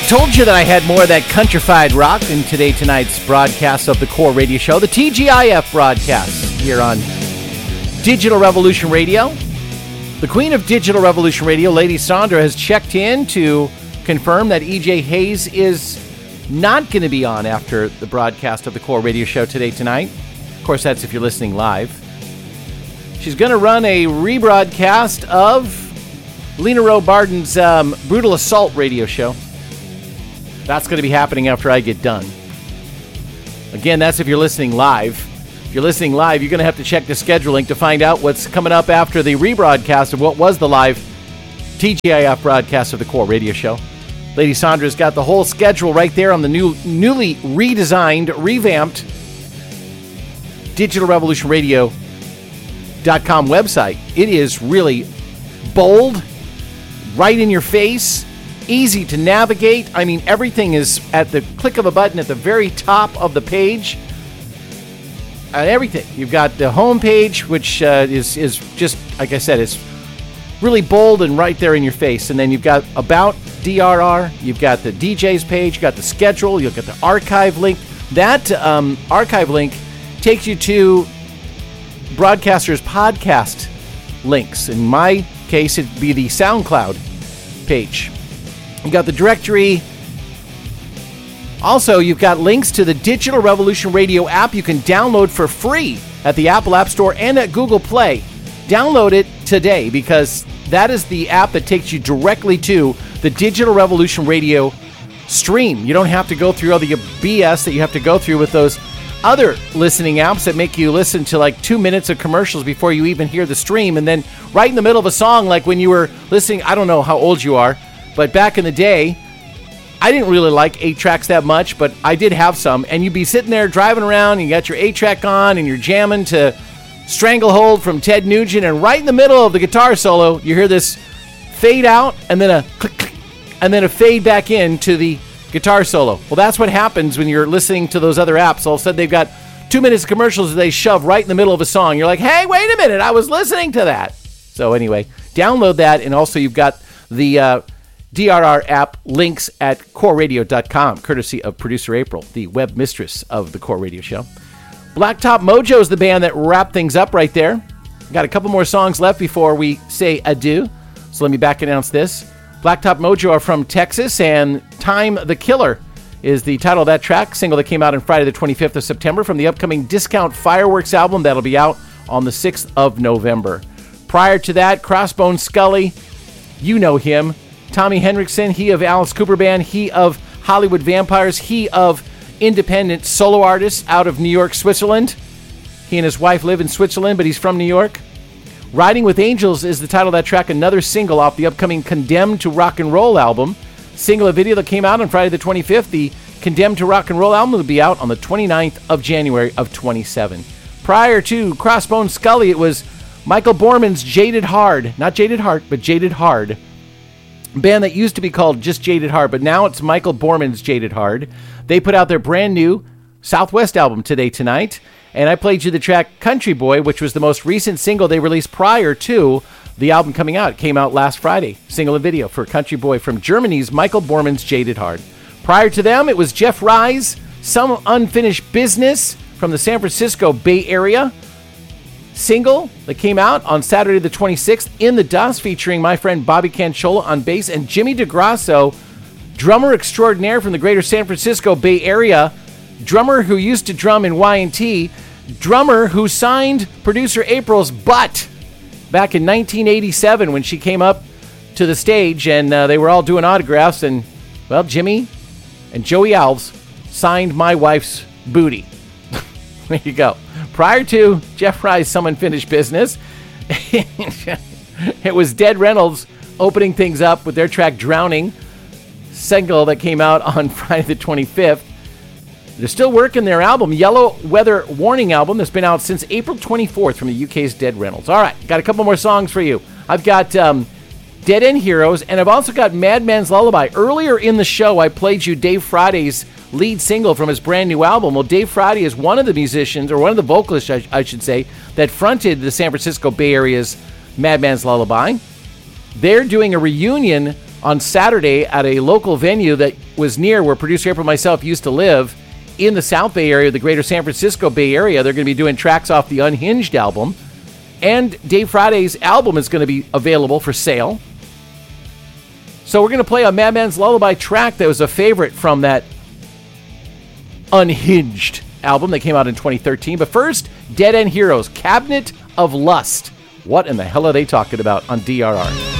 Told you that I had more of that countrified rock in tonight's broadcast of the Core Radio Show, the TGIF broadcast here on Digital Revolution Radio. The queen of Digital Revolution Radio, Lady Sandra, has checked in to confirm that EJ Hayes is not going to be on after the broadcast of the Core Radio Show tonight. Of course, that's if you're listening live. She's going to run a rebroadcast of Lena Rowe Barden's Brutal Assault radio show. That's going to be happening after I get done. Again, that's if you're listening live. If you're listening live, you're going to have to check the scheduling to find out what's coming up after the rebroadcast of what was the live TGIF broadcast of the Core Radio Show. Lady Sandra's got the whole schedule right there on the newly redesigned, revamped DigitalRevolutionRadio.com website. It is really bold, right in your face, easy to navigate. I mean, everything is at the click of a button at the very top of the page. And everything. You've got the home page, which is just, like I said, it's really bold and right there in your face. And then you've got About DRR. You've got the DJ's page. You've got the schedule. You've got the archive link. That archive link takes you to broadcasters' podcast links. In my case, it'd be the SoundCloud page. You got the directory. Also, you've got links to the Digital Revolution Radio app you can download for free at the Apple App Store and at Google Play. Download it today because that is the app that takes you directly to the Digital Revolution Radio stream. You don't have to go through all the BS that you have to go through with those other listening apps that make you listen to like 2 minutes of commercials before you even hear the stream. And then right in the middle of a song, like when you were listening, I don't know how old you are, but back in the day, I didn't really like 8-tracks that much, but I did have some. And you'd be sitting there driving around, and you got your 8-track on, and you're jamming to Stranglehold from Ted Nugent, and right in the middle of the guitar solo, you hear this fade out, and then a click, click, and then a fade back into the guitar solo. Well, that's what happens when you're listening to those other apps. All of a sudden, they've got 2 minutes of commercials that they shove right in the middle of a song. You're like, hey, wait a minute, I was listening to that. So anyway, download that, and also you've got the DRR app links at coreradio.com, courtesy of producer April, the web mistress of the Core Radio Show. Blacktop Mojo is the band that wrapped things up right there. Got a couple more songs left before we say adieu, so let me back announce this. Blacktop Mojo are from Texas, and Time the Killer is the title of that track, single that came out on Friday the 25th of September from the upcoming Discount Fireworks album that'll be out on the 6th of November. Prior to that, Crossbone Scully, you know him. Tommy Hendrickson, he of Alice Cooper Band, he of Hollywood Vampires, he of independent solo artists out of New York, Switzerland. He and his wife live in Switzerland, but he's from New York. Riding with Angels is the title of that track, another single off the upcoming Condemned to Rock and Roll album. Single and video that came out on Friday the 25th. The Condemned to Rock and Roll album will be out on the 29th of January of 27. Prior to Crossbone Scully, it was Michael Borman's Jaded Hard. Not Jaded Heart, but Jaded Hard. Band that used to be called just Jaded Hard, but now it's Michael Borman's Jaded Hard. They put out their brand new Southwest album tonight, and I played you the track Country Boy, which was the most recent single they released prior to the album coming out. It came out last Friday, single and video for Country Boy from Germany's Michael Borman's Jaded Hard. Prior to them, it was Jeff Rye's Some Unfinished Business from the San Francisco Bay Area. Single that came out on Saturday the 26th, In the Dust, featuring my friend Bobby Canciola on bass and Jimmy DeGrasso, drummer extraordinaire from the greater San Francisco Bay Area, drummer who used to drum in Y&T, drummer who signed producer April's butt back in 1987 when she came up to the stage and they were all doing autographs, and, well, Jimmy and Joey Alves signed my wife's booty. There you go. Prior to Jeff Rye's Some Unfinished Business, it was Dead Reynolds opening things up with their track Drowning, single that came out on Friday the 25th. They're still working their album, Yellow Weather Warning album, that's been out since April 24th from the UK's Dead Reynolds. All right, got a couple more songs for you. I've got Dead End Heroes, and I've also got Madman's Lullaby. Earlier in the show, I played you Dave Friday's lead single from his brand new album. Well, Dave Friday is one of the musicians, or one of the vocalists, I should say, that fronted the San Francisco Bay Area's Madman's Lullaby. They're doing a reunion on Saturday at a local venue that was near where producer April and myself used to live in the South Bay area, the greater San Francisco Bay Area. They're going to be doing tracks off the Unhinged album. And Dave Friday's album is going to be available for sale. So we're going to play a Madman's Lullaby track that was a favorite from that Unhinged album that came out in 2013. But first, Dead End Heroes, Cabinet of Lust. What in the hell are they talking about on DRR?